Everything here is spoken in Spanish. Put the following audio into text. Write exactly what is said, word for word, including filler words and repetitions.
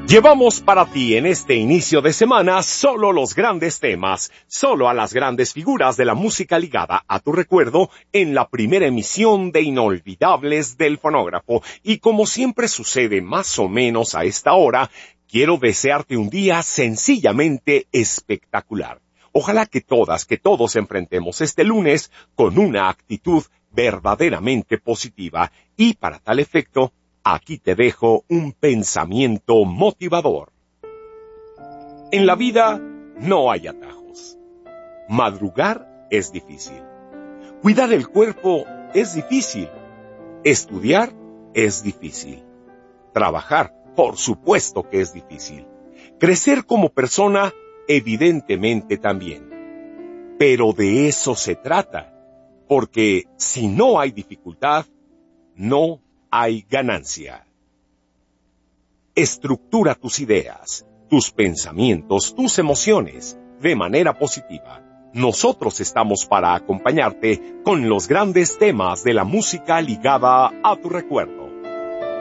Llevamos para ti en este inicio de semana solo los grandes temas, solo a las grandes figuras de la música ligada a tu recuerdo en la primera emisión de Inolvidables del Fonógrafo. Y como siempre sucede más o menos a esta hora, quiero desearte un día sencillamente espectacular. Ojalá que todas, que todos enfrentemos este lunes con una actitud verdaderamente positiva y para tal efecto, aquí te dejo un pensamiento motivador. En la vida no hay atajos. Madrugar es difícil. Cuidar el cuerpo es difícil. Estudiar es difícil. Trabajar, por supuesto que es difícil. Crecer como persona, evidentemente también. Pero de eso se trata, porque si no hay dificultad, no hay ganancia. Estructura tus ideas, tus pensamientos, tus emociones de manera positiva. Nosotros estamos para acompañarte con los grandes temas de la música ligada a tu recuerdo.